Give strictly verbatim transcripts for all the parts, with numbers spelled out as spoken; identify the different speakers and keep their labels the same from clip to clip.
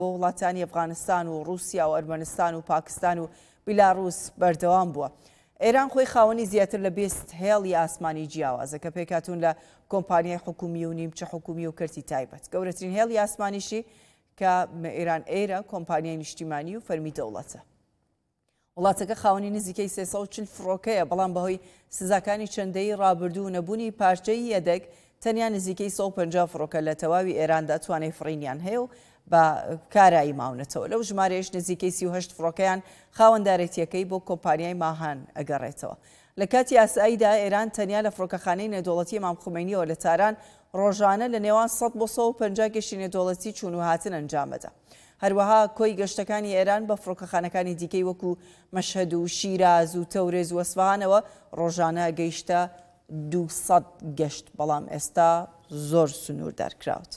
Speaker 1: بۆ وڵاتانی ئەفغانستان و رووسیا و ئەرمەنستان و پاکستان و بیلاڕووس بەردەوام بووە. ئێران خۆی خاوەنی زیاتر لە بیست هێڵی ئاسمانی جیاوازە کە پێکهاتوون لە کۆمپانیای حکومی و نیمچە حکومی و کەرتی تایبەت. گەورەترین هێڵی ئاسمانیشی کە ئێران ئێرە کۆمپانیای نیشتیمانی و فەرمی دەوڵەتە. وڵاتەکە خاوەنی نزیکەی سێسەد و چل فڕۆکەیە، بەڵام بەهۆی سزاکانی چەندەی ڕابردوو نەبوونی پارچەی یەدەک تەنیا نزیکەی سەد و پەنجا فڕۆکە لە تەواوی ئێراندا توانای فڕینیان هەیە و بە کارایی ماونەتەوە. لەو ژمارەیەش نزیکەی سی و هەشت فڕۆکەیان خاوەندارێتیەکەی بۆ کۆمپانیای ماهان ئەگەڕێتەوە. لە کاتی ئاساییدا ئێران تەنیا لە فڕۆکەخانەی نێودەوڵەتی ئیمام خومینیەوە لە تاران ڕۆژانە لە نێوان سەد بۆ سەد و پەنجا گەشتی نێودەوڵەتی چوون و هاتن ئەنجامەدا. هەروەها کۆی گەشتەکانی ئێران بە فڕۆکەخانەکانی دیکەی وەکو مەشهەد و شیراز و تەورێز و ئەسفەهانەوە ڕۆژانە گەیشتە دووسەد گەشت، بەڵام ئێستا زۆر سنووردار کراوت.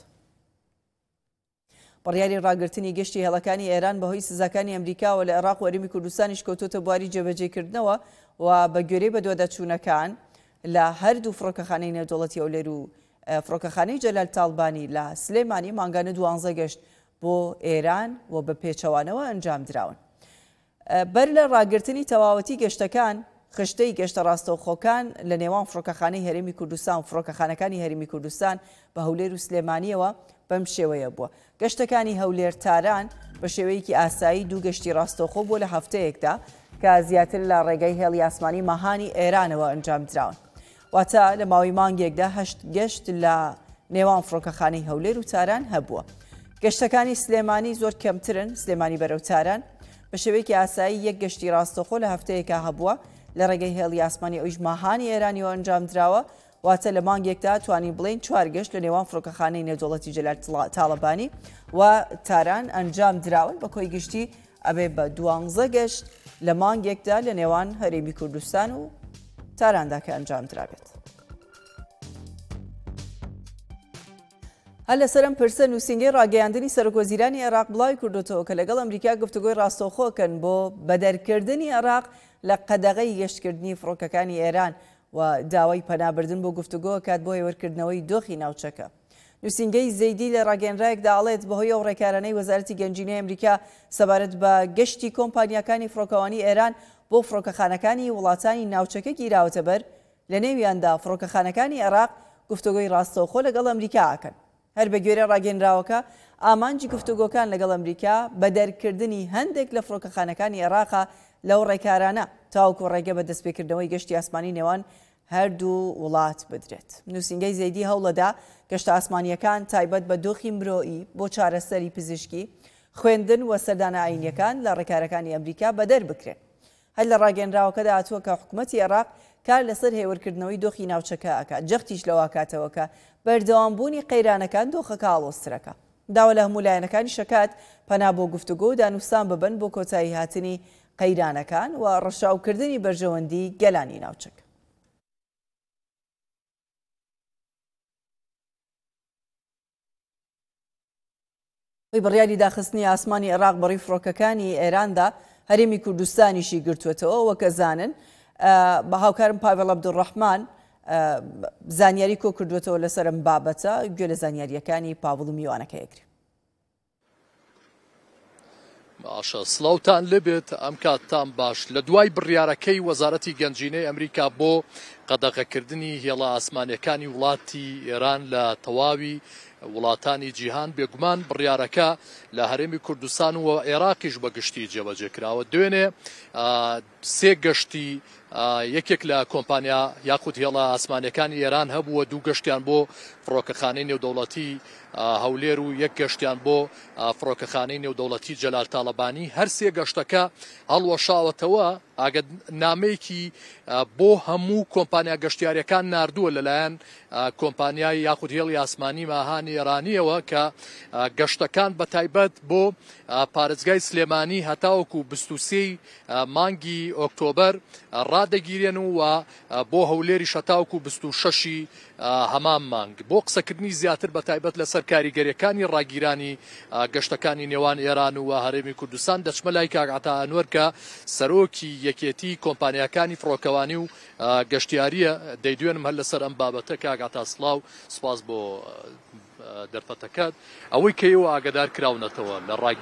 Speaker 1: بڕیاری ڕاگررتنی گەشتی هێڵەکانی ئێران بەهۆی سزاکانی ئەمریکا و لە عێراق و هەرێمی کوردستانیش کەوتۆتە بواری جێبەجێکردنەوە و بە گوێرەی بەدوادەچوونەکان لە هەردوو فڕۆکەخانەی نێودەوڵەتی ئەولێر و فڕۆکەخانەی جەلال تاڵبانی لە سلێمانی مانگانە دوانزە گەشت بۆ ئێران و بە پێچەوانەوە ئەنجام دراون. بەر لە ڕاگررتنی تەواوەتی گەشتەکان، خشتەی گەشتە ڕاستەوخۆکان لە نێوان فڕۆکەخانەی هەرێمی کوردستان و فڕۆکەخانەکانی هەرێمی کوردستان بە هەولێر و سلێمانیەوە بەم شێوەیە بووە. گەشتەکانی هەولێر تاران بە شێوەیەکی ئاسایی دوو گەشتی ڕاستەوخۆ بۆ لە هەفتەیەکدا کە زیاتر لە ڕێگەی هێڵی ئاسمانی ماهانی ئێرانەوە ئەنجام دراون. واتە لە ماوەی مانگێکدا هەشت گەشت لە نێوان فڕۆکەخانەی هەولێر و تاران هەبووە. گەشتەکانی سلێمانی زۆر کەمترن، سلێمانی بەرەو تاران بە شێوەیەکی ئاسایی یەک گەشتی ڕاستەوخۆ لە هەفتەیەکە هەبووە لە ڕێگەی هێڵی ئاسمانی ئەویش ماهانی ئێرانیەوە ئەنجام دراوە. واتە لە مانگێکدا توانین بڵین چوار گەشت لە نێوان فڕۆکەخانەی نێودەوڵەتی جەلال تاڵبانی و تاران ئەنجام دراون بە کۆی گشتی ئەبێ بە دوانزە گەشت لە مانگێکدا لە نێوان هەرێمی کوردستان و تاراندا کە ئەنجام درابێت. هەر لەسەرم پرسە نووسینگەی ڕاگەیاندنی سەرۆکوەزیرانی عێراق بڵاوی کردوتەوە کە لەگەڵ ئەمریکا گفتوگۆی ڕاستەوخۆکەن بۆ بەدەرکردنی عێراق لە قەدەغەی گەشتکردنی فڕۆکەکانی ئێران و داوای پەنابردن بۆ گفتوگۆ کات بۆ هێوەرکردنەوەی دۆخی ناوچەکە. نووسینگەی زەیدی لە ڕاگەنرایەکدا ئاڵێت بەهۆی ئەو ڕێکارانەی وەزارەتی گەنجینەی ئەمریکا سەبارەت بە گەشتی کۆمپانیەکانی فڕۆکەوانی ئێران بۆ فڕۆکەخانەکانی وڵاتانی ناوچەکە گیراوەتە بەر، لە نێویاندا فڕۆکەخانەکانی عێراق گفتوگۆی ڕاستەوخۆ لەگەڵ ئەمریکا ئاکەن. هەر بە گوێرە ڕاگەنراوەکە ئامانجی گفتوگۆکان لەگەڵ ئەمریکا بە دەرکردنی هەندێک لە فڕۆکەخانەکانی عێراقا لەو ڕێکارانە تاوەکو ڕێگە بە دەستپێکردنەوەی گەشتی ئاسمانی نێوان هەردوو وڵات بدرێت. نووسینگەی زەیدی هەوڵەدا گەشتە ئاسمانیەکان تایبەت بە دۆخی مرۆئی بۆ چارەسەری پزیشکی، خوێندن و سەردانە ئاینیەکان لە ڕێکارەکانی ئەمریکا بەدەر بکرێن. هەر لە ڕاگەنراوەکەدا هاتووە کە حکوومەتی عێراق کار لەسەر هێوەرکردنەوەی دۆخی ناوچەکە ئەکات، جەختیش لەوە کاتەوە کە بەردەوامبوونی قەیرانەکان دۆخەکە ئاڵۆسترەکە. داوا لە هەموو لایەنەکانی شەکات پەنا بۆ گفتوگۆ و دانووسان ببن بۆ کۆتایی هاتنی قەیرانەکان و ڕەشاوکردنی بەرژەوەندی گەلانی ناوچەکە. بڕیاری داخستنی ئاسمانی عێراق بەڕێی فڕۆکەکانی ئێراندا هەرێمی کوردستانیشی گرتووەتەوە وەکە زانن. بە هاوکارم پاڤێڵ عەبدوڕەحمان زانیاری کۆ کردوێتەوە لەسەر ئەم بابەتە، گوێ لە زانیاریەکانی پاڤڵ و میوانەکە یەکرێ.
Speaker 2: باشە، سڵاوتان لێبێت، ئەم کاتتان باش. لە دوای بڕیارەکەی وەزارەتی گەنجینەی ئەمریکا بۆ قەدەغەکردنی هێڵە ئاسمانیەکانی وڵاتی ئێران لە تەواوی وڵاتانی جیهان، بێگومان بڕیارەکە لە هەرێمی کوردستان و عێراقیش بەگشتی جێبەجێکراوە. دوێنێ سێ گەشتی یەکێک لە کۆمپانیا یاخود هێڵە ئاسمانیەکانی ئێران هەبووە، دوو گەشتیان بۆ فڕۆکەخانەی نێودەوڵەتی هەولێر و یەک گەشتیان بۆ فڕۆکەخانەی نێودەوڵەتی جەلال تاڵبانی. هەر سێ گەشتەکە هەڵوەشاوەتەوە ئاگەر نامەیەکی بۆ هەموو کۆمپانیا گەشتیاریەکان ناردووە لەلایەن کۆمپانیای یاخود هێڵی ئاسمانی ماهانی ئێرانیەوە کە گەشتەکان بەتایبەت بۆ پارێزگای سلێمانی هەتاوەکو بیست و سێ مانگی ئۆکتۆبەر ڕادەگیرێن و بۆ هەولێری هەتاوەکو بیست و شەشی هەمان مانگ بۆ قسەکردنی زیاتر بەتایبەت لەسەر کاریگەریەکانی ڕاگیرانی گەشتەکانی نێوان ئێران و هەرێمی کوردستان دەچمە لای کاک عەتا ئەنوەر کە سەرۆکی یەکێتی کۆمپانیەکانی فڕۆکەوانی و گەشتیاریە. دەیدوێنم هەر لەسەر ئەم بابەتە کاک عەتا سڵاو، سپاس بۆ دەرفەتەکەت. ئەوەی کەیەوە ئاگادار کراونەتەوە لە ڕاگیر